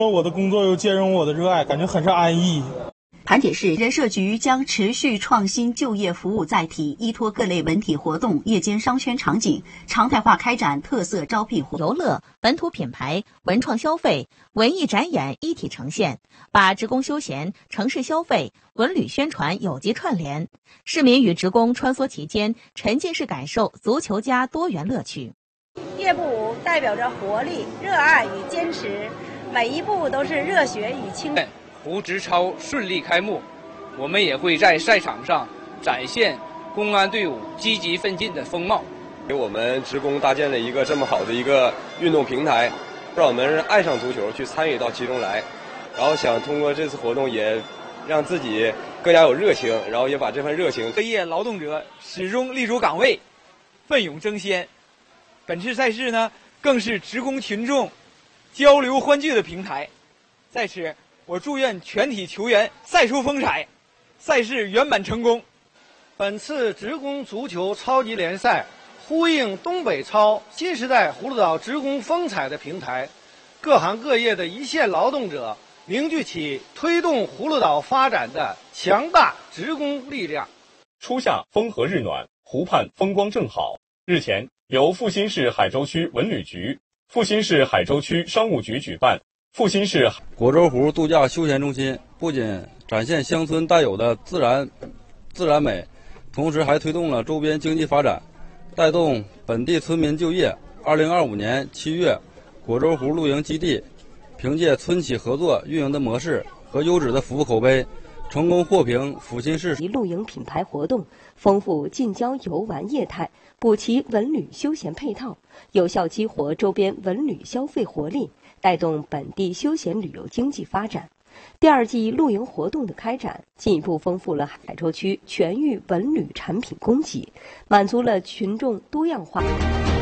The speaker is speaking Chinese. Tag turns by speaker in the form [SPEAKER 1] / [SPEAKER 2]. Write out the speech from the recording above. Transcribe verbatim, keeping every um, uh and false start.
[SPEAKER 1] 我的工作又兼容我的热爱，感觉很是安逸。
[SPEAKER 2] 盘铁市人社局将持续创新就业服务载体，依托各类文体活动、夜间商圈场景，常态化开展特色招聘活动。
[SPEAKER 3] 游乐、本土品牌、文创消费、文艺展演一体呈现，把职工休闲、城市消费、文旅宣传有机串联，市民与职工穿梭其间，沉浸式感受足球加多元乐趣。
[SPEAKER 4] 夜步舞代表着活力、热爱与坚持，每一步都是热血与青春。
[SPEAKER 5] 湖直超顺利开幕，我们也会在赛场上展现公安队伍积极奋进的风貌，
[SPEAKER 6] 给我们职工搭建了一个这么好的一个运动平台，让我们爱上足球，去参与到其中来，然后想通过这次活动也让自己更加有热情，然后也把这份热情。
[SPEAKER 7] 各业劳动者始终立足岗位，奋勇争先。本次赛事呢，更是职工群众交流欢聚的平台。在此，我祝愿全体球员赛出风采，赛事圆满成功。
[SPEAKER 8] 本次职工足球超级联赛呼应东北超新时代葫芦岛职工风采的平台，各行各业的一线劳动者凝聚起推动葫芦岛发展的强大职工力量。
[SPEAKER 9] 初夏风和日暖，湖畔风光正好。日前，由阜新市海州区文旅局、阜新市海州区商务局举办阜新市
[SPEAKER 10] 果洲湖度假休闲中心，不仅展现乡村带有的自然自然美，同时还推动了周边经济发展，带动本地村民就业。二零二五年七月，果洲湖露营基地凭借村企合作运营的模式和优质的服务口碑，成功获评阜新市
[SPEAKER 11] 露营品牌活动，丰富近郊游玩业态，补齐文旅休闲配套，有效激活周边文旅消费活力，带动本地休闲旅游经济发展。第二季露营活动的开展，进一步丰富了海州区全域文旅产品供给，满足了群众多样化。